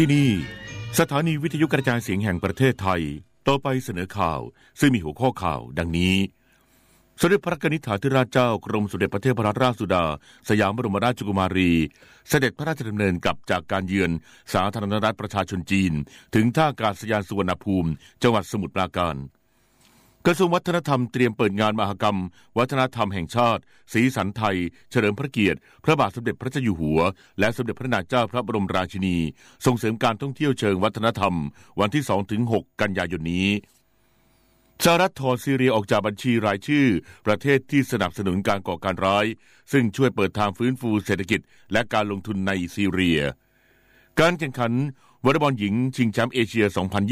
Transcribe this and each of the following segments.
ที่นี่สถานีวิทยุกระจายเสียงแห่งประเทศไทยต่อไปเสนอข่าวซึ่งมีหัวข้อข่าวดังนี้สมเด็จพระนิธิถาธิราชเจ้ากรมสมเด็จพระเทพรัตนราชสุดาสยามบรมราชกุมารีเสด็จพระราชดำเนินกลับจากการเยือนสาธารณรัฐประชาชนจีนถึงท่าอากาศยานสุวรรณภูมิจังหวัดสมุทรปราการกระทรวงวัฒนธรรมเตรียมเปิดงานมหกรรมวัฒนธรรมแห่งชาติสีสันไทยเฉลิมพระเกียรติพระบาทสมเด็จพระเจ้าอยู่หัวและสมเด็จพระนางเจ้าพระบรมราชินีส่งเสริมการท่องเที่ยวเชิงวัฒนธรรมวันที่ 2-6 กันยายนนี้สหรัฐถอนซีเรียออกจากบัญชีรายชื่อประเทศที่สนับสนุนการก่อการร้ายซึ่งช่วยเปิดทางฟื้นฟูเศรษฐกิจและการลงทุนในซีเรียการแข่งขันวอลเลย์บอลหญิงชิงแชมป์เอเชีย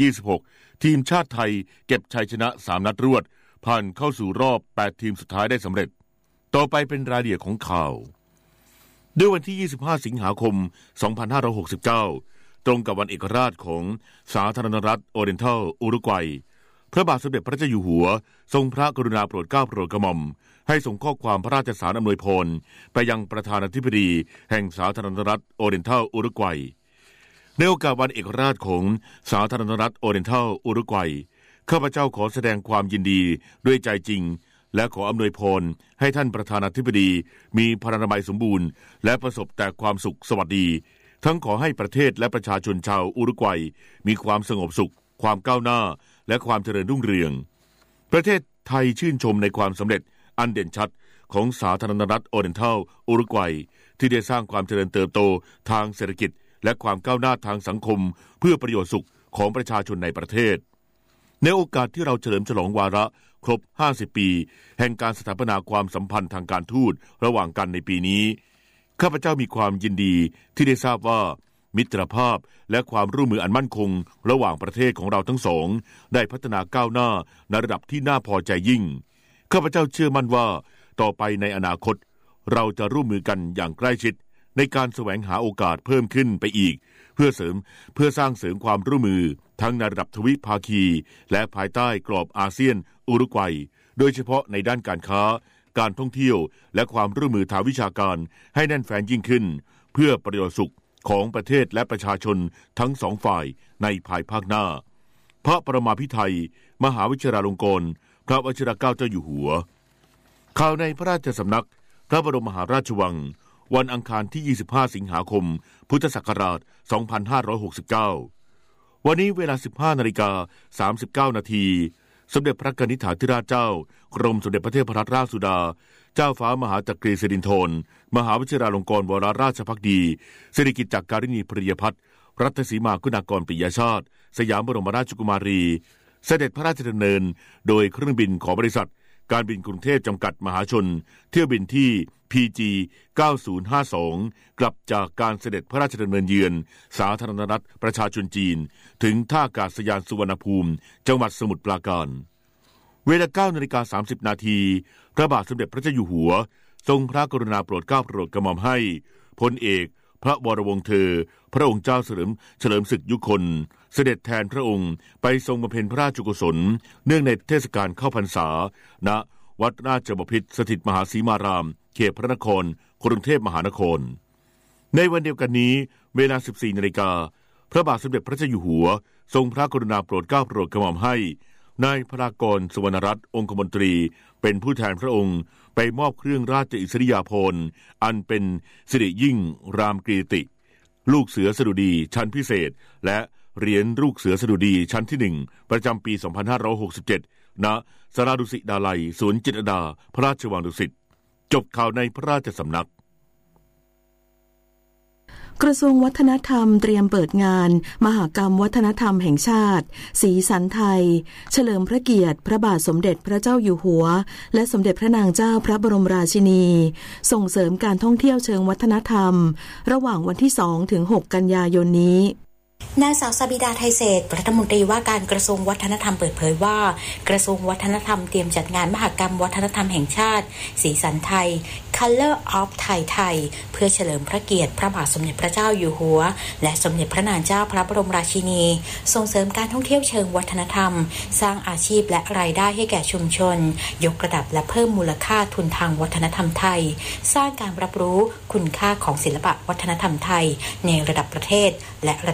2026 ทีมชาติไทยเก็บชัยชนะ 3 นัดรวดผ่านเข้าสู่รอบ 8 ทีมสุดท้ายได้สำเร็จต่อไปเป็นรายละเอียดของข่าวด้วยวันที่ 25 สิงหาคม 2569 ตรงกับวันเอกราชของสาธารณรัฐโอเรนทัลอุรุกวัยพระบาทสมเด็จพระเจ้าอยู่หัวทรงพระกรุณาโปรดเกล้าโปรดกระหม่อมให้ส่งข้อความพระราชสารอำนวยพรไปยังประธานาธิบดีแห่งสาธารณรัฐโอเรนทัลอุรุกวัยในโอกาสวันเอกราชของสาธารณรัฐโอเรนทัลอุรุกวัยข้าพเจ้าขอแสดงความยินดีด้วยใจจริงและขออำนวยพรให้ท่านประธานาธิบดีมีพลานามัยสมบูรณ์และประสบแต่ความสุขสวัสดีทั้งขอให้ประเทศและประชาชนชาวอุรุกวัยมีความสงบสุขความก้าวหน้าและความเจริญรุ่งเรืองประเทศไทยชื่นชมในความสำเร็จอันเด่นชัดของสาธารณรัฐโอเรนทัลอุรุกวัยที่ได้สร้างความเจริญเติบโตทางเศรษฐกิจและความก้าวหน้าทางสังคมเพื่อประโยชน์สุขของประชาชนในประเทศในโอกาสที่เราเฉลิมฉลองวาระครบ 50 ปีแห่งการสถาปนาความสัมพันธ์ทางการทูตระหว่างกันในปีนี้ข้าพเจ้ามีความยินดีที่ได้ทราบว่ามิตรภาพและความร่วมมืออันมั่นคงระหว่างประเทศของเราทั้งสองได้พัฒนาก้าวหน้าในระดับที่น่าพอใจยิ่งข้าพเจ้าเชื่อมั่นว่าต่อไปในอนาคตเราจะร่วมมือกันอย่างใกล้ชิดในการแสวงหาโอกาสเพิ่มขึ้นไปอีกเพื่อสร้างเสริมความร่วมมือทั้งในระดับทวิภาคีและภายใต้กรอบอาเซียนอุรุกวัยโดยเฉพาะในด้านการค้าการท่องเที่ยวและความร่วมมือทางวิชาการให้แน่นแฟ้นยิ่งขึ้นเพื่อประโยชน์สุขของประเทศและประชาชนทั้งสองฝ่ายในภายภาคหน้าพระประมาภิไธยมหาวิทยาลงกรณ์พระวชิรเกล้าเจ้าอยู่หัวข่าวในพระราชสำนักพระบรมมหาราชวังวันอังคารที่ 25 สิงหาคม พุทธศักราช 2569 วันนี้เวลา 15:39 นาทีสมเด็จพระนิธิถาธิราชเจ้ากรมสมเด็จพระเทพรัตนราชสุดาเจ้าฟ้ามหาจักรีสิรินธรมหาวิทยาลงกรณ์วรราชภักดีสิริกิติ์จักรินีปริยพัฒน์รัตนสีมาคุณากรปิยชาติสยามบรมราชกุมารีเสด็จพระราชดำเนินโดยเครื่องบินของบริษัทการบินกรุงเทพจำกัดมหาชนเที่ยวบินที่ PG 9052กลับจากการเสด็จพระราชดำเนินเยือนสาธารณรัฐประชาชนจีนถึงท่าอากาศยานสุวรรณภูมิจังหวัดสมุทรปราการเวลา 9:30 นาทีพระบาทสมเด็จพระเจ้าอยู่หัวทรงพระกรุณาโปรดเกล้าโปรดกระหม่อมให้พลเอกพระวรวงศ์เธอพระองค์เจ้าเฉลิมศึกยุคลเสด็จแทนพระองค์ไปทรงบำเพ็ญพระราชกุศลเนื่องในเทศกาลเข้าพรรษาณวัดราชบพิตรสถิตมหาสีมารามเขตพระนครกรุงเทพมหานครในวันเดียวกันนี้เวลา 14:00 น.พระบาทสมเด็จพระเจ้าอยู่หัวทรงพระกรุณาโปรดเกล้าโปรดกระหม่อมให้นายพระกรสุวรรณรัตน์องคมนตรีเป็นผู้แทนพระองค์ไปมอบเครื่องราชอิสริยาภรณ์อันเป็นสิริยิ่งรามกีรติลูกเสือสดุดีชั้นพิเศษและเหรียญลูกเสือสดุดีชั้นที่1ประจำปี 2567 ณ สาราดุสิตดาลัยสวนจิตรลดาพระราชวังดุสิตจบข่าวในพระราชสำนักกระทรวงวัฒนธรรมเตรียมเปิดงานมหกรรมวัฒนธรรมแห่งชาติสีสันไทยเฉลิมพระเกียรติพระบาทสมเด็จพระเจ้าอยู่หัวและสมเด็จพระนางเจ้าพระบรมราชินีส่งเสริมการท่องเที่ยวเชิงวัฒนธรรมระหว่างวันที่ 2-6 กันยายนนี้นางสาวสบิดาไทยเศรษฐ์รัฐมนตรีว่าการกระทรวงวัฒนธรรมเปิดเผยว่ากระทรวงวัฒนธรรมเตรียมจัดงานมหกรรมวัฒนธรรมแห่งชาติสีสันไทย Color of Thai ไทยเพื่อเฉลิมพระเกียรติพระบาทสมเด็จพระเจ้าอยู่หัวและสมเด็จพระนางเจ้าพระบรมราชินีส่งเสริมการท่องเที่ยวเชิงวัฒนธรรมสร้างอาชีพและรายได้ให้แก่ชุมชนยกระดับและเพิ่มมูลค่าทุนทางวัฒนธรรมไทยสร้างการรับรู้คุณค่าของศิลปะวัฒนธรรมไทยในระดับประเทศและระดับนานา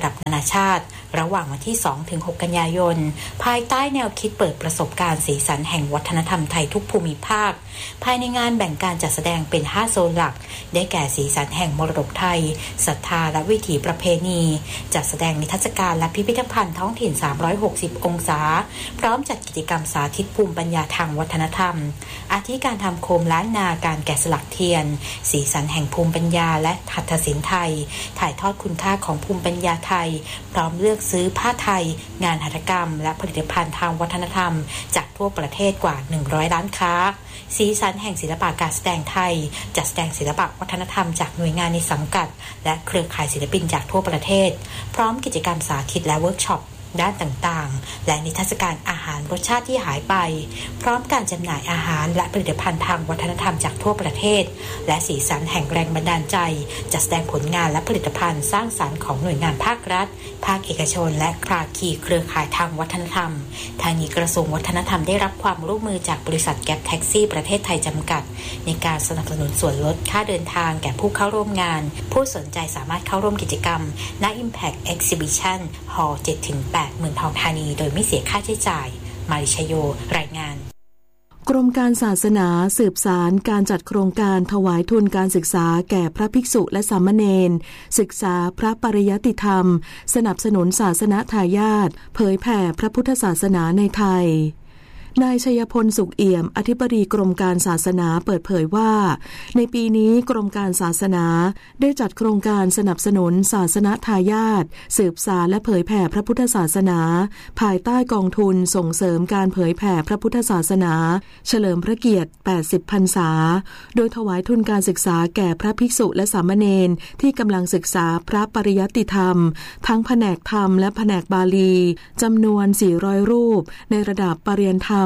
ชาติระหว่างวันที่ 2-6 กันยายนภายใต้แนวคิดเปิดประสบการณ์สีสันแห่งวัฒนธรรมไทยทุกภูมิภาคภายในงานแบ่งการจัดแสดงเป็น5โซนหลักได้แก่สีสันแห่งมรดกไทยศรัทธาและวิถีประเพณีจัดแสดงนิทรรศการและพิพิธภัณฑ์ท้องถิ่น360องศาพร้อมจัดกิจกรรมสาธิตภูมิปัญญาทางวัฒนธรรมอาทิการทำโคมล้านนาการแกะสลักเทียนสีสันแห่งภูมิปัญญาและหัตถศิลป์ไทยถ่ายทอดคุณค่าของภูมิปัญญาไทยพร้อมเลือกซื้อผ้าไทยงานหัตถกรรมและผลิตภัณฑ์ทางวัฒนธรรมจากทั่วประเทศกว่า100ร้านค้าสีสันแห่งศิลปะการแสดงไทยจัดแสดงศิลปะวัฒนธรรมจากหน่วยงานในสังกัดและเครือข่ายศิลปินจากทั่วประเทศพร้อมกิจกรรมสาธิตและเวิร์กช็อปด้านต่างๆและนิทรรศการอาหารรสชาติที่หายไปพร้อมการจำหน่ายอาหารและผลิตภัณฑ์ทางวัฒนธรรมจากทั่วประเทศและสีสันแห่งแรงบันดาลใจจัดแสดงผลงานและผลิตภัณฑ์สร้างสรรค์ของหน่วยงานภาครัฐภาคเอกชนและภาคีเครือข่ายทางวัฒนธรรมทางนี้กระทรวงวัฒนธรรมได้รับความร่วมมือจากบริษัทแก๊ปแท็กซี่ประเทศไทยจำกัดในการสนับสนุนส่วนลดค่าเดินทางแก่ผู้เข้าร่วมงานผู้สนใจสามารถเข้าร่วมกิจกรรมณ Impact Exhibition Hall 7-8 เมืองทองธานีโดยไม่เสียค่าใช้จ่ายมาริชโยรายงานกรมการศาสนาสืบสารการจัดโครงการถวายทุนการศึกษาแก่พระภิกษุและสามเณรศึกษาพระปริยัติธรรมสนับสนุนศาสนทายาทเผยแผ่พระพุทธศาสนาในไทยนายชัยพลสุขเอี่ยมอธิบดีกรมการศาสนาเปิดเผยว่าในปีนี้กรมการศาสนาได้จัดโครงการสนับสนุนศาสนทายาทสืบสานและเผยแผ่พระพุทธศาสนาภายใต้กองทุนส่งเสริมการเผยแผ่พระพุทธศาสนาเฉลิมพระเกียรติ80พรรษาโดยถวายทุนการศึกษาแก่พระภิกษุและสามเณรที่กำลังศึกษาพระปริยัติธรรมทั้งแผนกธรรมและแผนกบาลีจำนวน400รูปในระดับปริญญาธรรม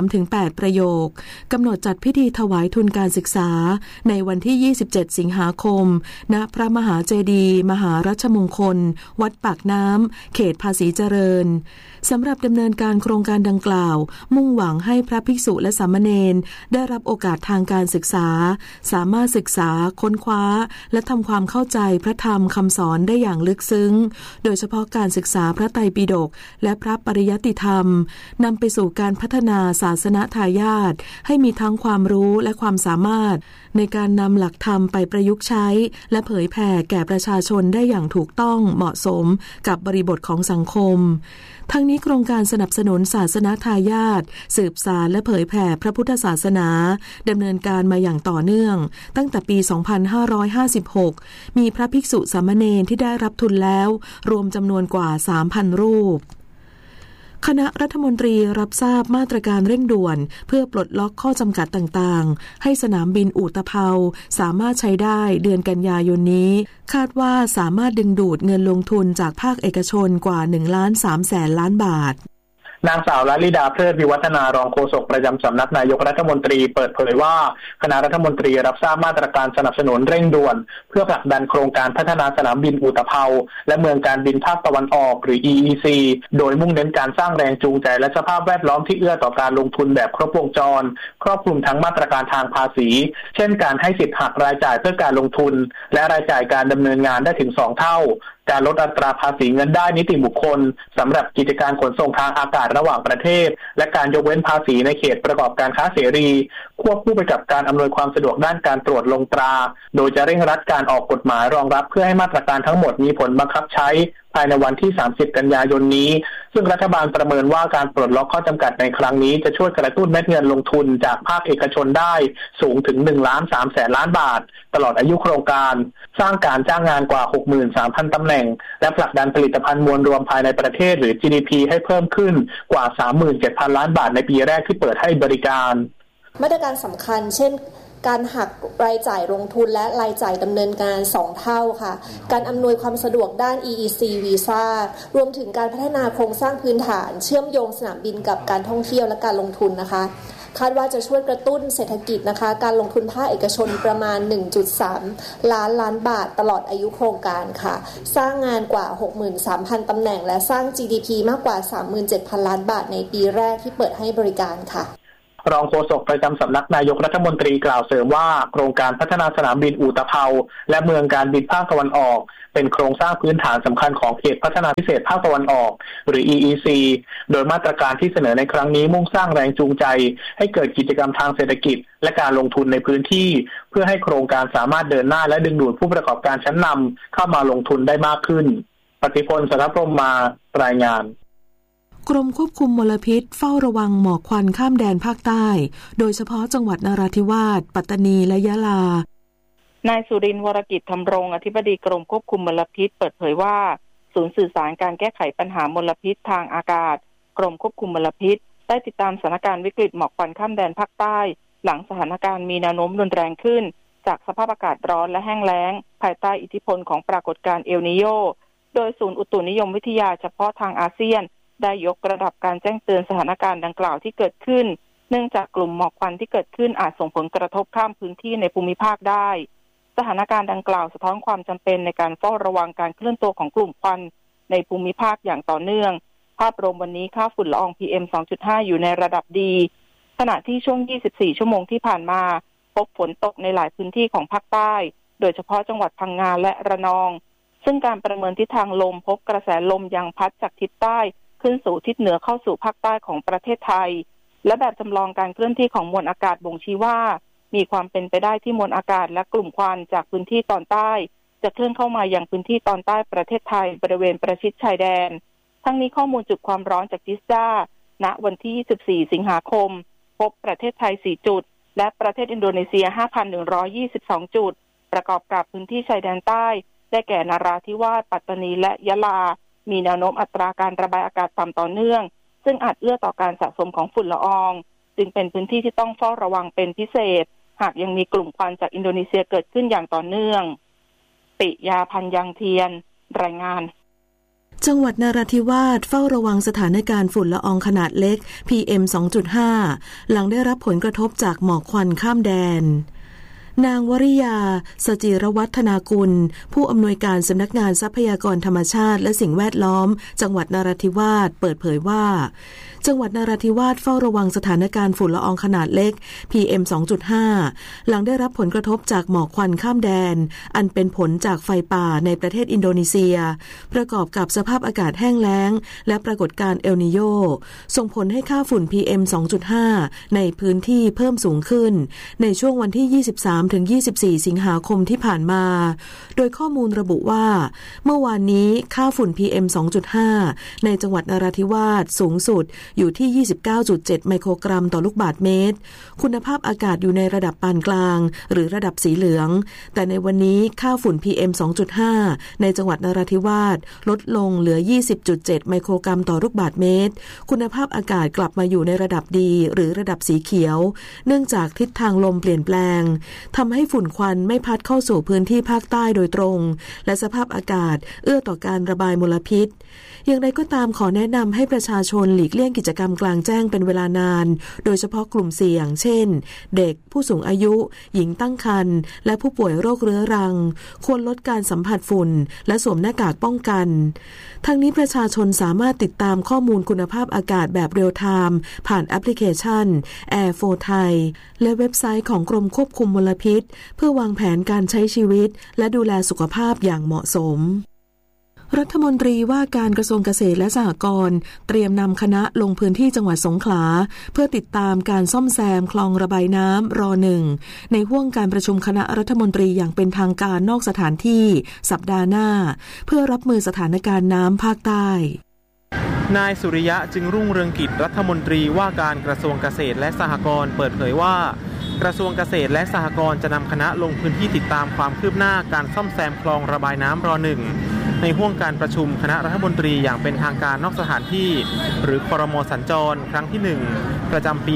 3-8 ประโยคกำหนดจัดพิธีถวายทุนการศึกษาในวันที่27สิงหาคมณพระมหาเจดีย์มหารัชมงคลวัดปากน้ำเขตภาษีเจริญสำหรับดำเนินการโครงการดังกล่าวมุ่งหวังให้พระภิกษุและสามเณรได้รับโอกาสทางการศึกษาสามารถศึกษาค้นคว้าและทำความเข้าใจพระธรรมคำสอนได้อย่างลึกซึ้งโดยเฉพาะการศึกษาพระไตรปิฎกและพระปริยัติธรรมนำไปสู่การพัฒนาศาสนทายาทให้มีทั้งความรู้และความสามารถในการนำหลักธรรมไปประยุกต์ใช้และเผยแผ่แก่ประชาชนได้อย่างถูกต้องเหมาะสมกับบริบทของสังคมทั้งนี้โครงการสนับสนุนศาสนทายาทสืบสานและเผยแผ่พระพุทธศาสนาดำเนินการมาอย่างต่อเนื่องตั้งแต่ปี 2556 มีพระภิกษุสามเณรที่ได้รับทุนแล้วรวมจำนวนกว่า 3,000 รูปคณะรัฐมนตรีรับทราบมาตรการเร่งด่วนเพื่อปลดล็อกข้อจำกัดต่างๆให้สนามบินอุตภาวสามารถใช้ได้เดือนกันยายนนี้คาดว่าสามารถดึงดูดเงินลงทุนจากภาคเอกชนกว่า 1.3 ล้านบาทนางสาวลลิดาเพลิดวิวัฒนารองโฆษกประจำสำนักนายกรัฐมนตรีเปิดเผยว่าคณะรัฐมนตรีรับทราบมาตรการสนับสนุนเร่งด่วนเพื่อผลักดันโครงการพัฒนาสนามบินอุตภาวและเมืองการบินภาคตะวันออกหรือ EEC โดยมุ่งเน้นการสร้างแรงจูงใจและสภาพแวดล้อมที่เอื้อต่อการลงทุนแบบครบวงจรครอบคลุมทั้งมาตรการทางภาษีเช่นการให้สิทธิ์หักรายจ่ายเพื่อการลงทุนและรายจ่ายการดำเนินงานได้ถึง2 เท่าการลดอัตราภาษีเงินได้นิติบุคคลสำหรับกิจการขนส่งทางอากาศระหว่างประเทศและการยกเว้นภาษีในเขตประกอบการค้าเสรีควบคู่ไปกับการอำนวยความสะดวกด้านการตรวจลงตราโดยจะเร่งรัดการออกกฎหมายรองรับเพื่อให้มาตรการทั้งหมดมีผลบังคับใช้ภายในวันที่30กันยายนนี้ซึ่งรัฐบาลประเมินว่าการปลดล็อกข้อจำกัดในครั้งนี้จะช่วยกระตุ้นเม็ดเงินลงทุนจากภาคเอกชนได้สูงถึง 1.3 ล้านบาทตลอดอายุโครงการสร้างการจ้างงานกว่า 63,000 ตำแหน่งและผลักดันผลิตภัณฑ์มวลรวมภายในประเทศหรือ GDP ให้เพิ่มขึ้นกว่า 37,000 ล้านบาทในปีแรกที่เปิดให้บริการมาตรการสำคัญเช่นการหักรายจ่ายลงทุนและรายจ่ายดำเนินการ2 เท่าค่ะการอำนวยความสะดวกด้าน EEC วีซ่ารวมถึงการพัฒนาโครงสร้างพื้นฐานเชื่อมโยงสนามบินกับการท่องเที่ยวและการลงทุนนะคะคาดว่าจะช่วยกระตุ้นเศรษฐกิจนะคะการลงทุนภาคเอกชนประมาณ 1.3 ล้านบาทตลอดอายุโครงการค่ะสร้างงานกว่า 63,000 ตำแหน่งและสร้าง GDP มากกว่า 37,000 ล้านบาทในปีแรกที่เปิดให้บริการค่ะรองโฆษกประจำสำนักนายกรัฐมนตรีกล่าวเสริมว่าโครงการพัฒนาสนามบินอู่ตะเภาและเมืองการบินภาคตะวันออกเป็นโครงสร้างพื้นฐานสำคัญของเขตพัฒนาพิเศษภาคตะวันออกหรือ EEC โดยมาตรการที่เสนอในครั้งนี้มุ่งสร้างแรงจูงใจให้เกิดกิจกรรมทางเศรษฐกิจและการลงทุนในพื้นที่เพื่อให้โครงการสามารถเดินหน้าและดึงดูดผู้ประกอบการชั้นนำเข้ามาลงทุนได้มากขึ้นปฏิพล สรพรหมมารายงานกรมควบคุมมลพิษเฝ้าระวังหมอกควันข้ามแดนภาคใต้โดยเฉพาะจังหวัดนราธิวาสปัตตานีและยะลานายสุรินทร์วรกิจธรรมรงค์อธิบดีกรมควบคุมมลพิษเปิดเผยว่าศูนย์สื่อสารการแก้ไขปัญหามลพิษทางอากาศกรมควบคุมมลพิษได้ติดตามสถานการณ์วิกฤตหมอกควันข้ามแดนภาคใต้หลังสถานการณ์มีแนวโน้มรุนแรงขึ้นจากสภาพอากาศร้อนและแห้งแล้งภายใต้อิทธิพลของปรากฏการณ์เอลนีโญโดยศูนย์อุตุนิยมวิทยาเฉพาะทางอาเซียนได้ยกระดับการแจ้งเตือนสถานการณ์ดังกล่าวที่เกิดขึ้นเนื่องจากกลุ่มหมอกควันที่เกิดขึ้นอาจส่งผลกระทบข้ามพื้นที่ในภูมิภาคได้สถานการณ์ดังกล่าวสะท้อนความจำเป็นในการเฝ้าระวังการเคลื่อนตัวของกลุ่มควันในภูมิภาคอย่างต่อเนื่องภาพรวมวันนี้ค่าฝุ่นละออง PM 2.5 อยู่ในระดับดีขณะที่ช่วง24ชั่วโมงที่ผ่านมาพบฝนตกในหลายพื้นที่ของภาคใต้โดยเฉพาะจังหวัดพังงาและระนองซึ่งการประเมินทิศทางลมพบกระแสลมยังพัดจากทิศใต้ขึ้นสู่ทิศเหนือเข้าสู่ภาคใต้ของประเทศไทยและแบบจำลองการเคลื่อนที่ของมวลอากาศบ่งชี้ว่ามีความเป็นไปได้ที่มวลอากาศและกลุ่มควันจากพื้นที่ตอนใต้จะเคลื่อนเข้ามายังพื้นที่ตอนใต้ประเทศไทยบริเวณประชิดชายแดนทั้งนี้ข้อมูลจุดความร้อนจากจิสดาณวันที่24สิงหาคมพบประเทศไทย4จุดและประเทศอินโดนีเซีย 5,122 จุดประกอบกับพื้นที่ชายแดนใต้ได้แก่นราธิวาสปัตตานีและยะลามีแนวโน้มอัตราการระบายอากาศต่ำต่อเนื่องซึ่งอาจเอื้อต่อการสะสมของฝุ่นละอองจึงเป็นพื้นที่ที่ต้องเฝ้าระวังเป็นพิเศษหากยังมีกลุ่มควันจากอินโดนีเซียเกิดขึ้นอย่างต่อเนื่องปิยาพันธ์ยังเทียนรายงานจังหวัดนราธิวาสเฝ้าระวังสถานการณ์ฝุ่นละอองขนาดเล็ก PM 2.5 หลังได้รับผลกระทบจากหมอกควันข้ามแดนนางวริยาสจิรวัฒนากุลผู้อำนวยการสำนักงานทรัพยากรธรรมชาติและสิ่งแวดล้อมจังหวัดนราธิวาสเปิดเผยว่าจังหวัดนราธิวาสเฝ้าระวังสถานการณ์ฝุ่นละอองขนาดเล็ก PM 2.5 หลังได้รับผลกระทบจากหมอกควันข้ามแดนอันเป็นผลจากไฟป่าในประเทศอินโดนีเซียประกอบกับสภาพอากาศแห้งแล้งและปรากฏการณ์เอลนีโญส่งผลให้ค่าฝุ่น PM 2.5 ในพื้นที่เพิ่มสูงขึ้นในช่วงวันที่23-24 สิงหาคมที่ผ่านมาโดยข้อมูลระบุว่าเมื่อวานนี้ค่าฝุ่น PM 2.5 ในจังหวัดนราธิวาสสูงสุดอยู่ที่ 29.7 ไมโครกรัมต่อลูกบาศก์เมตรคุณภาพอากาศอยู่ในระดับปานกลางหรือระดับสีเหลืองแต่ในวันนี้ค่าฝุ่น PM 2.5 ในจังหวัดนราธิวาสลดลงเหลือ 20.7 ไมโครกรัมต่อลูกบาศก์เมตรคุณภาพอากาศกลับมาอยู่ในระดับดีหรือระดับสีเขียวเนื่องจากทิศทางลมเปลี่ยนแปลงทำให้ฝุ่นควันไม่พัดเข้าสู่พื้นที่ภาคใต้โดยตรงและสภาพอากาศเอื้อต่อการระบายมลพิษอย่างไรก็ตามขอแนะนำให้ประชาชนหลีกเลี่ยงกิจกรรมกลางแจ้งเป็นเวลานานโดยเฉพาะกลุ่มเสี่ยงเช่นเด็กผู้สูงอายุหญิงตั้งครรภ์และผู้ป่วยโรคเรื้อรังควรลดการสัมผัสฝุ่นและสวมหน้ากากป้องกันทั้งนี้ประชาชนสามารถติดตามข้อมูลคุณภาพอากาศแบบเรียลไทม์ผ่านแอปพลิเคชัน Air for Thai และเว็บไซต์ของกรมควบคุมมลพิษเพื่อวางแผนการใช้ชีวิตและดูแลสุขภาพอย่างเหมาะสมรัฐมนตรีว่าการกระทรวงเกษตรและสหกรณ์เตรียมนำคณะลงพื้นที่จังหวัดสงขลาเพื่อติดตามการซ่อมแซมคลองระบายน้ำร.1 ในห้วงการประชุมคณะรัฐมนตรีอย่างเป็นทางการนอกสถานที่สัปดาห์หน้าเพื่อรับมือสถานการณ์น้ำภาคใต้นายสุริยะจึงรุ่งเรืองกิจรัฐมนตรีว่าการกระทรวงเกษตรและสหกรณ์เปิดเผยว่ากระทรวงเกษตรและสหกรณ์จะนำคณะลงพื้นที่ติดตามความคืบหน้าการซ่อมแซมคลองระบายน้ำร.1 ในห้วงการประชุมคณะรัฐมนตรีอย่างเป็นทางการนอกสถานที่หรือครม.สัญจรครั้งที่1ประจำปี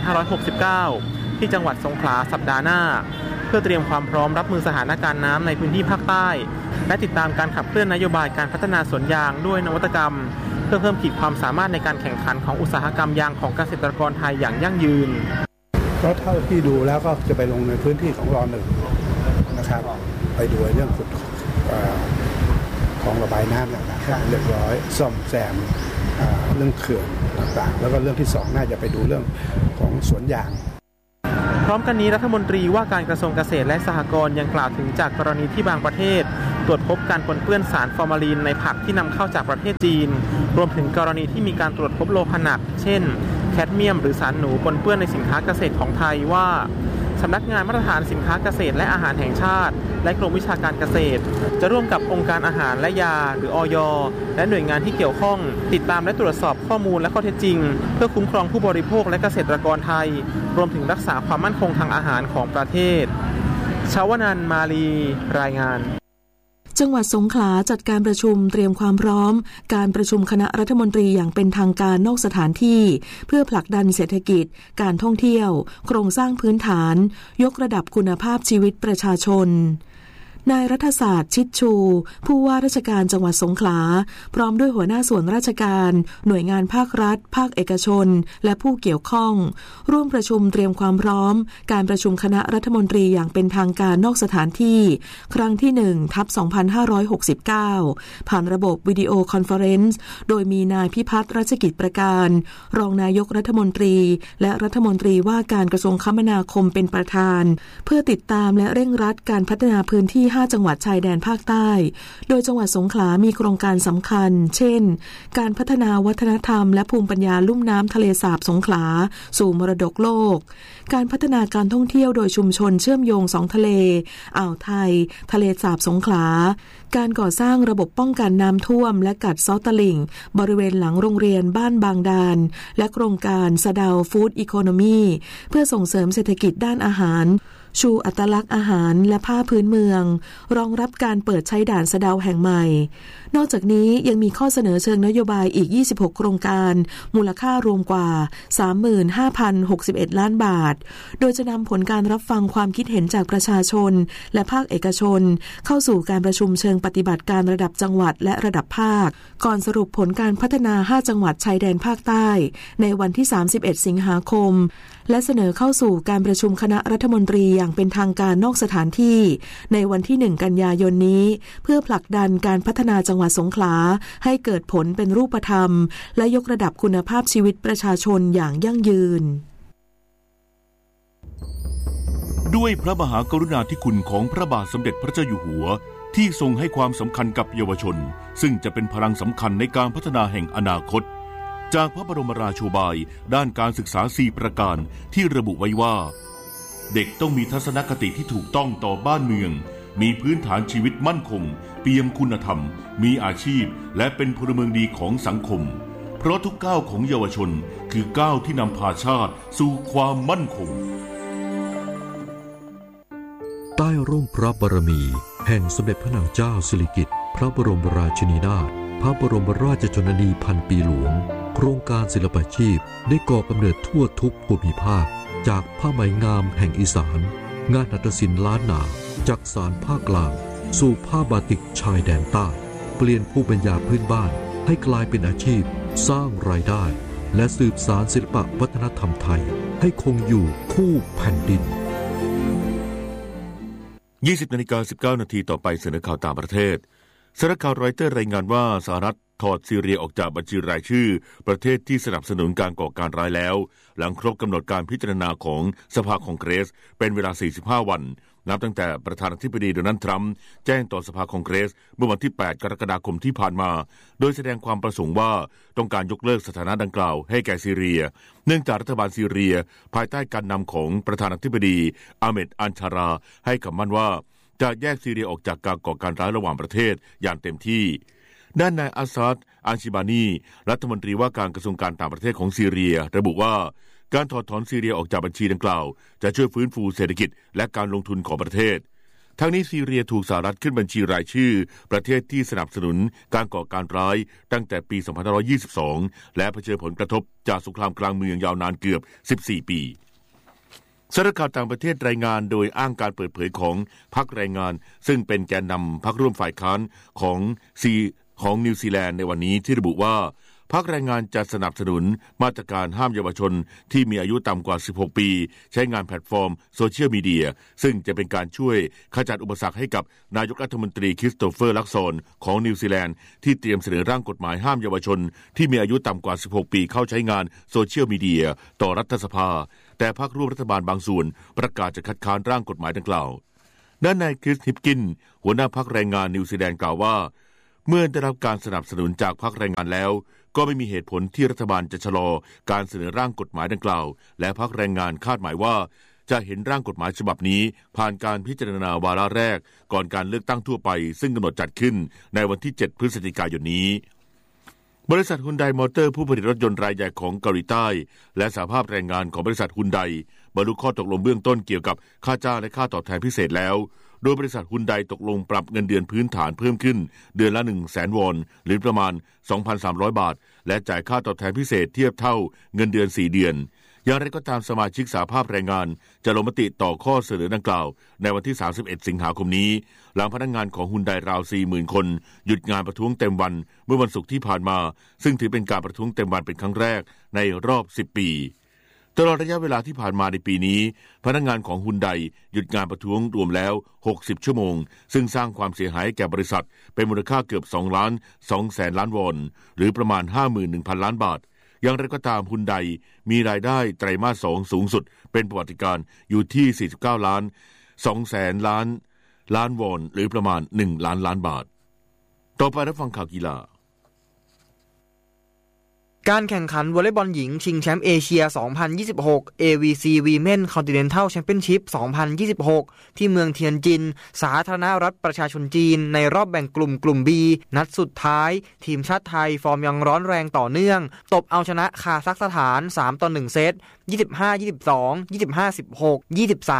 2569 ที่จังหวัดสงขลาสัปดาห์หน้าเพื่อเตรียมความพร้อมรับมือสถานการณ์น้ำในพื้นที่ภาคใต้และติดตามการขับเคลื่อนนโยบายการพัฒนาสวนยางด้วยนวัตกรรมเพื่อเพิ่มขีดความสามารถในการแข่งขันของอุตสาหกรรมยางของเกษตรกรไทยอย่างยั่งยืนเพราะเท่าที่ดูแล้วก็จะไปลงในพื้นที่ของร.1 นะครับไปดูเรื่องของระบายน้ำนะครับเรียบร้อยซ่อมแซมเรื่องเขื่อนต่างๆแล้วก็เรื่องที่2น่าจะไปดูเรื่องของสวนยางพร้อมกันนี้รัฐมนตรีว่าการกระทรวงเกษตรและสหกรณ์ยังกล่าวถึงจากกรณีที่บางประเทศตรวจพบการปนเปื้อนสารฟอร์มาลีนในผักที่นำเข้าจากประเทศจีนรวมถึงกรณีที่มีการตรวจพบโลหะหนักเช่นแคดเมียมหรือสารหนูปนเปื้อนในสินค้าเกษตรของไทยว่าสำนักงานมาตรฐานสินค้าเกษตรและอาหารแห่งชาติและกรมวิชาการเกษตรจะร่วมกับองค์การอาหารและยาหรืออย.และหน่วยงานที่เกี่ยวข้องติดตามและตรวจสอบข้อมูลและข้อเท็จจริงเพื่อคุ้มครองผู้บริโภคและเกษตรกรไทยรวมถึงรักษาความมั่นคงทางอาหารของประเทศชาวนันท์มาลีรายงานจังหวัดสงขลาจัดการประชุมเตรียมความพร้อมการประชุมคณะรัฐมนตรีอย่างเป็นทางการนอกสถานที่เพื่อผลักดันเศรษฐกิจการท่องเที่ยวโครงสร้างพื้นฐานยกระดับคุณภาพชีวิตประชาชนนายรัฐศาสตร์ชิดชูผู้ว่าราชการจังหวัดสงขลาพร้อมด้วยหัวหน้าส่วนราชการหน่วยงานภาครัฐภาคเอกชนและผู้เกี่ยวข้องร่วมประชุมเตรียมความพร้อมการประชุมคณะรัฐมนตรีอย่างเป็นทางการนอกสถานที่ครั้งที่ 1/2569 ผ่านระบบวิดีโอคอนเฟอเรนซ์โดยมีนายพิพัฒน์รัชกิจประการรองนายกรัฐมนตรีและรัฐมนตรีว่าการกระทรวงคมนาคมเป็นประธานเพื่อติดตามและเร่งรัดการพัฒนาพื้นที่5จังหวัดชายแดนภาคใต้โดยจังหวัดสงขลามีโครงการสำคัญเช่นการพัฒนาวัฒนธรรมและภูมิปัญญาลุ่มน้ำทะเลสาบสงขลาสู่มรดกโลกการพัฒนาการท่องเที่ยวโดยชุมชนเชื่อมโยง2ทะเลอ่าวไทยทะเลสาบสงขลาการก่อสร้างระบบป้องกันน้ำท่วมและกัดเซาะตลิ่งบริเวณหลังโรงเรียนบ้านบางดานและโครงการสะเดาฟู้ดอีโคโนมีเพื่อส่งเสริมเศรษฐกิจด้านอาหารชูอัตลักษณ์อาหารและผ้าพื้นเมืองรองรับการเปิดใช้ด่านสะเดาแห่งใหม่นอกจากนี้ยังมีข้อเสนอเชิงนโยบายอีก26โครงการมูลค่ารวมกว่า 35,061 ล้านบาทโดยจะนำผลการรับฟังความคิดเห็นจากประชาชนและภาคเอกชนเข้าสู่การประชุมเชิงปฏิบัติการระดับจังหวัดและระดับภาคก่อนสรุปผลการพัฒนา5จังหวัดชายแดนภาคใต้ในวันที่31สิงหาคมและเสนอเข้าสู่การประชุมคณะรัฐมนตรีอย่างเป็นทางการนอกสถานที่ในวันที่1กันยายนนี้เพื่อผลักดันการพัฒนาจังหวัดสงขลาให้เกิดผลเป็นรูปธรรมและยกระดับคุณภาพชีวิตประชาชนอย่างยั่งยืนด้วยพระมหากรุณาธิคุณของพระบาทสมเด็จพระเจ้าอยู่หัวที่ทรงให้ความสำคัญกับเยาวชนซึ่งจะเป็นพลังสำคัญในการพัฒนาแห่งอนาคตจากพระบรมราโชบายด้านการศึกษา4ประการที่ระบุไว้ว่าเด็กต้องมีทัศนคติที่ถูกต้องต่อบ้านเมืองมีพื้นฐานชีวิตมั่นคงเปี่ยมคุณธรรมมีอาชีพและเป็นพลเมืองดีของสังคมเพราะทุกก้าวของเยาวชนคือก้าวที่นำพาชาติสู่ความมั่นคงใต้ร่มพระบารมีแห่งสมเด็จพระนางเจ้าสิริกิติ์พระบรมราชินีนาถพระบรมราชชนนีพันปีหลวงโครงการศิลปาชีพได้ก่อกำเนิดทั่วทุกภูมิภาคจากผ้าไหมงามแห่งอีสานงานหัตถศิลป์ล้านนาจากสารภาคกลางสู่ผ้าบาติกชายแดนใต้เปลี่ยนภูมิปัญญาพื้นบ้านให้กลายเป็นอาชีพสร้างรายได้และสืบสานศิลปวัฒนธรรมไทยให้คงอยู่คู่แผ่นดิน 20:19 นาทีต่อไปเสนอข่าวต่างประเทศสำนักข่าวรอยเตอร์รายงานว่าสหรัฐถอดซีเรียออกจากบัญชีรายชื่อประเทศที่สนับสนุนการก่อการร้ายแล้วหลังครบกำหนดการพิจารณาของสภาคองเกรสเป็นเวลา45วันนับตั้งแต่ประธานาธิบดีโดนัลด์ทรัมป์แจ้งต่อสภาคองเกรสเมื่อวันที่8กรกฎาคมที่ผ่านมาโดยแสดงความประสงค์ว่าต้องการยกเลิกสถานะดังกล่าวให้แก่ซีเรียเนื่องจากรัฐบาลซีเรียภายใต้การนำของประธานาธิบดีอาเมดอันชาราให้คำมั่นว่าจะแยกซีเรียออกจากการก่อการร้ายระหว่างประเทศอย่างเต็มที่ด้านนายอาซาดอันชิบานีรัฐมนตรีว่าการกระทรวงการต่างประเทศของซีเรียระบุว่าการถอดถอนซีเรียออกจากบัญชีดังกล่าวจะช่วยฟื้นฟูเศรษฐกิจและการลงทุนของประเทศทั้งนี้ซีเรียถูกสหรัฐขึ้นบัญชีรายชื่อประเทศที่สนับสนุนการก่อการร้ายตั้งแต่ปี 2522 และเผชิญผลกระทบจากสงครามกลางเมืองยาวนานเกือบ14 ปีสำนักข่าวต่างประเทศรายงานโดยอ้างการเปิดเผยของพรรคแรงงานซึ่งเป็นแกนนำพรรคร่วมฝ่ายค้านของนิวซีแลนด์ในวันนี้ที่ระบุว่าพรรคแรงงานจะสนับสนุนมาตรการห้ามเยาวชนที่มีอายุต่ำกว่า16ปีใช้งานแพลตฟอร์มโซเชียลมีเดียซึ่งจะเป็นการช่วยขจัดอุปสรรคให้กับนายกรัฐมนตรีคริสโตเฟอร์ลักซอนของนิวซีแลนด์ที่เตรียมเสนอร่างกฎหมายห้ามเยาวชนที่มีอายุต่ำกว่า16ปีเข้าใช้งานโซเชียลมีเดียต่อรัฐสภาแต่พรรคร่วมรัฐบาลบางส่วนประกาศจะคัดค้านร่างกฎหมายดังกล่าวด้านนายคริสฮิปกินหัวหน้าพรรคแรงงานนิวซีแลนด์กล่าวว่าเมื่อได้รับการสนับสนุนจากพรรคแรงงานแล้วก็ไม่มีเหตุผลที่รัฐบาลจะชะลอการเสนอร่างกฎหมายดังกล่าวและพรรคแรงงานคาดหมายว่าจะเห็นร่างกฎหมายฉบับนี้ผ่านการพิจารณาวาระแรกก่อนการเลือกตั้งทั่วไปซึ่งกำหนดจัดขึ้นในวันที่7พฤศจิกายนนี้บริษัทฮุนไดมอเตอร์ผู้ผลิตรถยนต์รายใหญ่ของเกาหลีใต้และสหภาพแรงงานของบริษัทฮุนไดบรรลุข้อตกลงเบื้องต้นเกี่ยวกับค่าจ้างและค่าตอบแทนพิเศษแล้วโดยบริษัทฮุนไดตกลงปรับเงินเดือนพื้นฐานเพิ่มขึ้นเดือนละ 100,000 วอนหรือประมาณ 2,300 บาทและจ่ายค่าตอบแทนพิเศษเทียบเท่าเงินเดือน4เดือนอย่างไรก็ตามสมาชิกสหภาพแรงงานจะลงมติต่อข้อเสนอดังกล่าวในวันที่31สิงหาคมนี้หลังพนักงานของฮุนไดราว 40,000 คนหยุดงานประท้วงเต็มวันเมื่อวันศุกร์ที่ผ่านมาซึ่งถือเป็นการประท้วงเต็มวันเป็นครั้งแรกในรอบ10ปีตลอดระยะเวลาที่ผ่านมาในปีนี้พนักงานของฮุนไดหยุดงานประท้วงรวมแล้ว60ชั่วโมงซึ่งสร้างความเสียหายแก่บริษัทเป็นมูลค่าเกือบ2.2 ล้านวอนหรือประมาณ 51,000 ล้านบาทอย่างไรก็ตามฮุนไดมีรายได้ไตรมาส2สูงสุดเป็นประวัติการณ์อยู่ที่49.2 ล้านวอนหรือประมาณ1 ล้านบาทต่อไปรับฟังข่าวกีฬาการแข่งขันวอลเลย์บอลหญิงชิงแชมป์เอเชีย 2026 AVC Women Continental Championship 2026 ที่เมืองเทียนจินสาธารณรัฐประชาชนจีนในรอบแบ่งกลุ่ม B นัดสุดท้ายทีมชาติไทยฟอร์มยังร้อนแรงต่อเนื่องตบเอาชนะคาซัคสถาน 3-1 เซต 25-22 25-16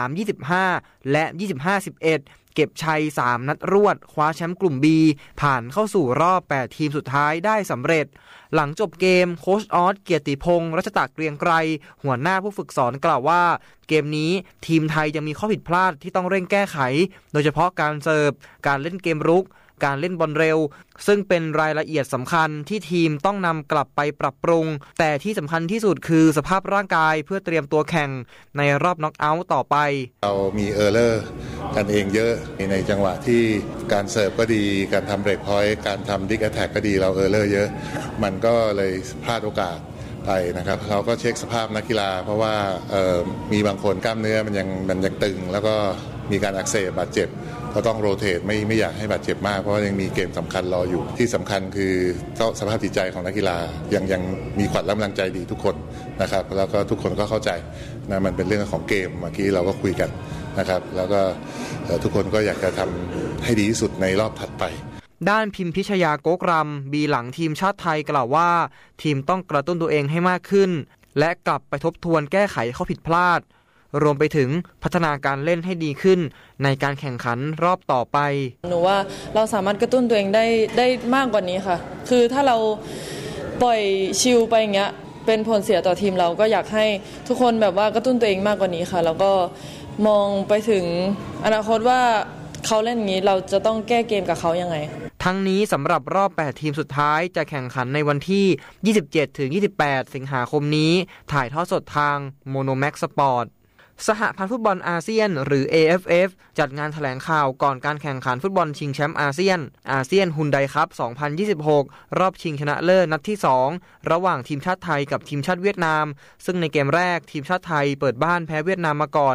23-25 และ 25-11 เก็บชัย3นัดรวดคว้าแชมป์กลุ่ม B ผ่านเข้าสู่รอบ8ทีมสุดท้ายได้สำเร็จหลังจบเกมโค้ชออสเกียรติพงษ์รัชตะเกรียงไกรหัวหน้าผู้ฝึกสอนกล่าวว่าเกมนี้ทีมไทยยังมีข้อผิดพลาดที่ต้องเร่งแก้ไขโดยเฉพาะการเสิร์ฟการเล่นเกมรุกการเล่นบอลเร็วซึ่งเป็นรายละเอียดสำคัญที่ทีมต้องนำกลับไปปรับปรุงแต่ที่สำคัญที่สุดคือสภาพร่างกายเพื่อเตรียมตัวแข่งในรอบน็อกเอาท์ต่อไปเรามีเออร์เลอร์กันเองเยอะในจังหวะที่การเสิร์ฟก็ดีการทำเบรกพอยต์การทำดิกแอทแทกก็ดีเราเออร์เลอร์เยอะมันก็เลยพลาดโอกาสไปนะครับเราก็เช็คสภาพนักกีฬาเพราะว่ามีบางคนกล้ามเนื้อมันยังตึงแล้วก็มีการอักเสบบาดเจ็บก็ต้องโรเตทไม่อยากให้บาดเจ็บมากเพราะยังมีเกมสำคัญรออยู่ที่สำคัญคือสภาพจิตใจของนักกีฬายังมีขวัญและกำลังใจดีทุกคนนะครับแล้วก็ทุกคนก็เข้าใจนะมันเป็นเรื่องของเกมเมื่อกี้เราก็คุยกันนะครับแล้วก็ทุกคนก็อยากจะทำให้ดีที่สุดในรอบถัดไปด้านพิมพิชยาโกกรำบีหลังทีมชาติไทยกล่าวว่าทีมต้องกระตุ้นตัวเองให้มากขึ้นและกลับไปทบทวนแก้ไขข้อผิดพลาดรวมไปถึงพัฒนาการเล่นให้ดีขึ้นในการแข่งขันรอบต่อไปหนูว่าเราสามารถกระตุ้นตัวเองได้มากกว่านี้ค่ะคือถ้าเราปล่อยชิลไปอย่างเงี้ยเป็นผลเสียต่อทีมเราก็อยากให้ทุกคนแบบว่ากระตุ้นตัวเองมากกว่านี้ค่ะแล้วก็มองไปถึงอนาคตว่าเขาเล่นอย่างนี้เราจะต้องแก้เกมกับเขายังไงทั้งนี้สำหรับรอบ8ทีมสุดท้ายจะแข่งขันในวันที่ 27-28 สิงหาคมนี้ถ่ายทอดสดทาง Monomax Sport สหพันธ์ฟุตบอลอาเซียนหรือ AFF จัดงานแถลงข่าวก่อนการแข่งขันฟุตบอลชิงแชมป์อาเซียนฮุนไดคัพ 2026 รอบชิงชนะเลิศนัดที่2ระหว่างทีมชาติไทยกับทีมชาติเวียดนามซึ่งในเกมแรกทีมชาติไทยเปิดบ้านแพ้เวียดนามมาก่อน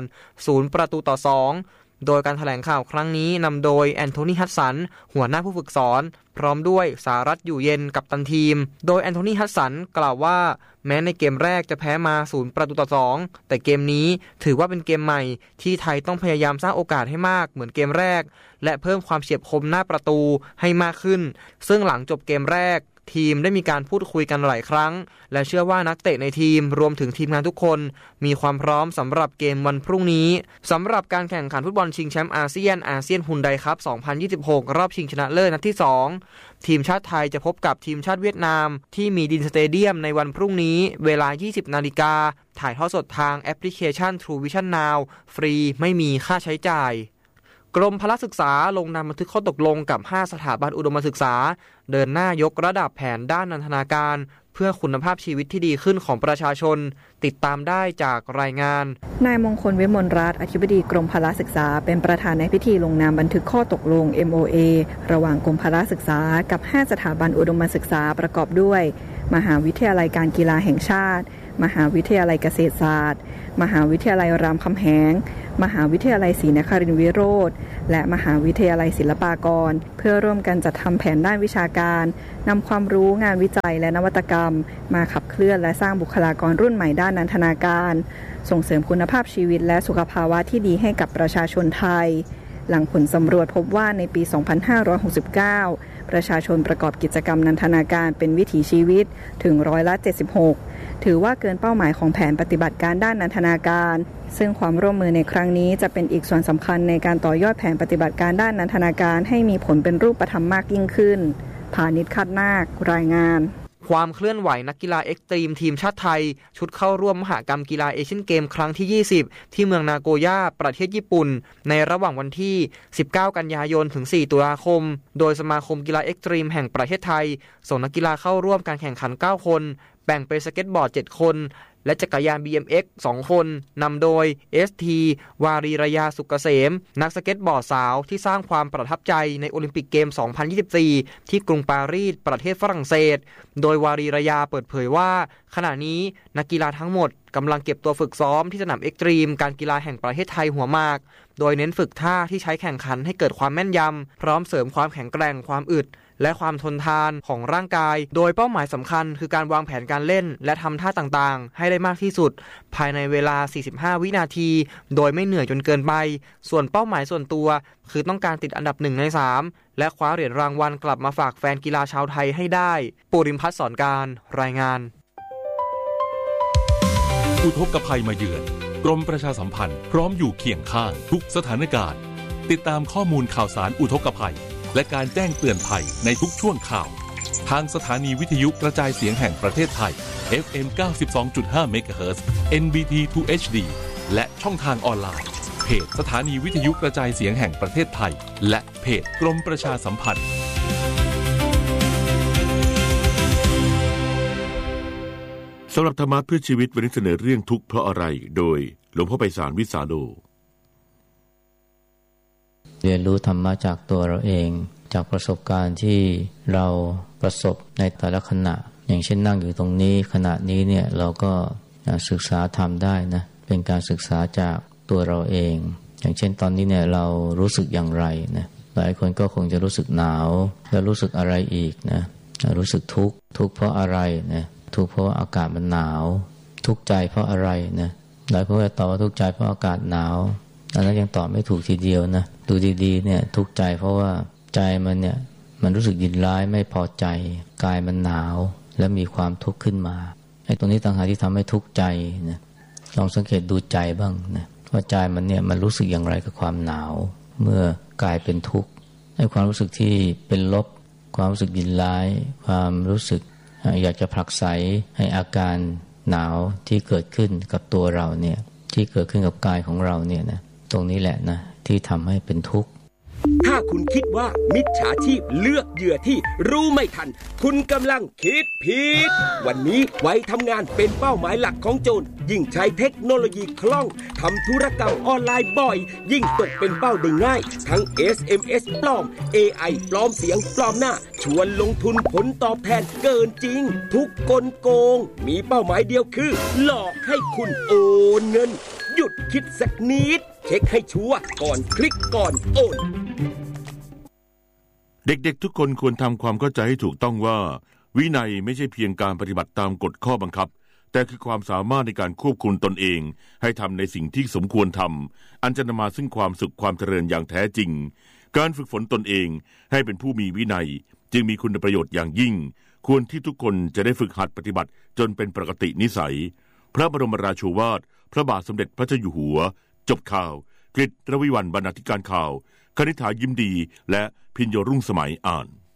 0-2โดยการแถลงข่าวครั้งนี้นำโดยแอนโทนี ฮัดสันหัวหน้าผู้ฝึกสอนพร้อมด้วยสารัตน์อยู่เย็นกัปตันทีมโดยแอนโทนี ฮัดสันกล่าวว่าแม้ในเกมแรกจะแพ้มา0-2แต่เกมนี้ถือว่าเป็นเกมใหม่ที่ไทยต้องพยายามสร้างโอกาสให้มากเหมือนเกมแรกและเพิ่มความเฉียบคมหน้าประตูให้มากขึ้นซึ่งหลังจบเกมแรกทีมได้มีการพูดคุยกันหลายครั้งและเชื่อว่านักเตะในทีมรวมถึงทีมงานทุกคนมีความพร้อมสำหรับเกมวันพรุ่งนี้สำหรับการแข่งขันฟุตบอลชิงแชมป์อาเซียนฮุนไดคัพ 2026 รอบชิงชนะเลิศนัดที่2ทีมชาติไทยจะพบกับทีมชาติเวียดนามที่มีดินสเตเดียมในวันพรุ่งนี้เวลา 20 นาฬิกาถ่ายทอดสดทางแอปพลิเคชัน True Vision Now ฟรีไม่มีค่าใช้จ่ายกรมพละศึกษาลงนามบันทึกข้อตกลงกับ5สถาบันอุดมศึกษาเดินหน้ายกระดับแผนด้านนันทนาการเพื่อคุณภาพชีวิตที่ดีขึ้นของประชาชนติดตามได้จากรายงานนายมงคลวิมลรัตน์อธิบดีกรมพละศึกษาเป็นประธานในพิธีลงนามบันทึกข้อตกลง MOA ระหว่างกรมพละศึกษากับ5สถาบันอุดมศึกษาประกอบด้วยมหาวิทยาลัยการกีฬาแห่งชาติมหาวิทยาลัยเกษตรศาสตร์มหาวิทยาลัยรามคำแหงมหาวิทยาลัยศรีนครินทรวิโรธและมหาวิทยาลัยศิลปากรเพื่อร่วมกันจัดทำแผนด้านวิชาการนำความรู้งานวิจัยและนวัตกรรมมาขับเคลื่อนและสร้างบุคลากรรุ่นใหม่ด้านนันทนาการส่งเสริมคุณภาพชีวิตและสุขภาวะที่ดีให้กับประชาชนไทยหลังผลสำรวจพบว่าในปี 2569 ประชาชนประกอบกิจกรรมนันทนาการเป็นวิถีชีวิตถึง76%ถือว่าเกินเป้าหมายของแผนปฏิบัติการด้านนันทนาการซึ่งความร่วมมือในครั้งนี้จะเป็นอีกส่วนสำคัญในการต่อยอดแผนปฏิบัติการด้านนันทนาการให้มีผลเป็นรูปธรรมมากยิ่งขึ้นพานิชคัดนาครายงานความเคลื่อนไหวนักกีฬาเอ็กซ์ตรีมทีมชาติไทยชุดเข้าร่วมมหกรรมกีฬาเอเชียนเกมครั้งที่20ที่เมืองนาโกย่าประเทศญี่ปุ่นในระหว่างวันที่19กันยายนถึง4ตุลาคมโดยสมาคมกีฬาเอ็กซ์ตรีมแห่งประเทศไทยส่งนักกีฬาเข้าร่วมการแข่งขัน9คนแบ่งเป็นสเก็ตบอร์ด7คนและจักรยาน BMX 2 คนนำโดย ST วารีรยาสุกเกษมนักสเก็ตบอร์ดสาวที่สร้างความประทับใจในโอลิมปิกเกม 2024 ที่กรุงปารีสประเทศฝรั่งเศสโดยวารีรยาเปิดเผยว่าขณะนี้นักกีฬาทั้งหมดกำลังเก็บตัวฝึกซ้อมที่สนามเอ็กซ์ตรีมการกีฬาแห่งประเทศไทยหัวหมากโดยเน้นฝึกท่าที่ใช้แข่งขันให้เกิดความแม่นยำพร้อมเสริมความแข็งแกร่งความอึดและความทนทานของร่างกายโดยเป้าหมายสำคัญคือการวางแผนการเล่นและทำท่าต่างๆให้ได้มากที่สุดภายในเวลา45วินาทีโดยไม่เหนื่อยจนเกินไปส่วนเป้าหมายส่วนตัวคือต้องการติดอันดับ1ใน3และคว้าเหรียญรางวัลกลับมาฝากแฟนกีฬาชาวไทยให้ได้ปุริมพัฒน์สอนการรายงานอุทกภัยมาเยือนกรมประชาสัมพันธ์พร้อมอยู่เคียงข้างทุกสถานการณ์ติดตามข้อมูลข่าวสารอุทกภัยและการแจ้งเตือนภัยในทุกช่วงข่าวทางสถานีวิทยุกระจายเสียงแห่งประเทศไทย FM 92.5 MHz NBT 2 HD และช่องทางออนไลน์เพจสถานีวิทยุกระจายเสียงแห่งประเทศไทยและเพจกรมประชาสัมพันธ์สำหรับธรรมะเพื่อชีวิตวันนี้เสนอเรื่องทุกข์เพราะอะไรโดยหลวงพ่อไพศาลวิสาโลเรียนรู้ธรรมะจากตัวเราเองจากประสบการณ์ที่เราประสบในแต่ละขณะอย่างเช่นนั่งอยู่ตรงนี้ขณะนี้เนี่ยเราก็ศึกษาธรรมได้นะเป็นการศึกษาจากตัวเราเองอย่างเช่นตอนนี้เนี่ยเรารู้สึกอย่างไรนะหลายคนก็คงจะรู้สึกหนาวแล้วรู้สึกอะไรอีกนะรู้สึกทุกข์เพราะอะไรนะทุกข์เพราะอากาศมันหนาวทุกข์ใจเพราะอะไรนะหลายคนก็ตอบว่าทุกข์ใจเพราะอากาศหนาวอันนั้นยังตอบไม่ถูกทีเดียวนะดูดีๆเนี่ยทุกข์ใจเพราะว่าใจมันรู้สึกยินร้ายไม่พอใจกายมันหนาวและมีความทุกข์ขึ้นมาไอ้ตรงนี้ต่างหากที่ทำให้ทุกข์ใจนะลองสังเกตดูใจบ้างนะว่าใจมันรู้สึกอย่างไรกับความหนาวเมื่อกายเป็นทุกข์ไอ้ความรู้สึกที่เป็นลบความรู้สึกยินร้ายความรู้สึกอยากจะผลักไสให้อาการหนาวที่เกิดขึ้นกับตัวเราเนี่ยที่เกิดขึ้นกับกายของเราเนี่ยนะตรงนี้แหละนะที่ทำให้เป็นทุกข์ถ้าคุณคิดว่ามิจฉาชีพเลือกเหยื่อที่รู้ไม่ทันคุณกำลังคิดผิดวันนี้วัยทำงานเป็นเป้าหมายหลักของโจรยิ่งใช้เทคโนโลยีคล่องทำธุรกรรมออนไลน์บ่อยยิ่งตกเป็นเป้าได้ง่ายทั้ง SMS ปลอม AI ปลอมเสียงปลอมหน้าชวนลงทุนผลตอบแทนเกินจริงทุกกลโกงมีเป้าหมายเดียวคือหลอกให้คุณโอนเงินหยุดคิดสักนิดเช็คให้ชัวร์ก่อนคลิกก่อนโอนเด็กๆทุกคนควรทำความเข้าใจให้ถูกต้องว่าวินัยไม่ใช่เพียงการปฏิบัติตามกฎข้อบังคับแต่คือความสามารถในการควบคุมตนเองให้ทำในสิ่งที่สมควรทำอันจะนำมาซึ่งความสุขความเจริญอย่างแท้จริงการฝึกฝนตนเองให้เป็นผู้มีวินัยจึงมีคุณประโยชน์อย่างยิ่งควรที่ทุกคนจะได้ฝึกหัดปฏิบัติจนเป็นปกตินิสัยพระบรมราโชวาทพระบาทสมเด็จพระเจ้าอยู่หัวจบข่าวกฤษ ระวิวรรณ บรรณาธิการข่าวคณิษฐายิ้มดีและพิญโยรุ่งสมัยอ่าน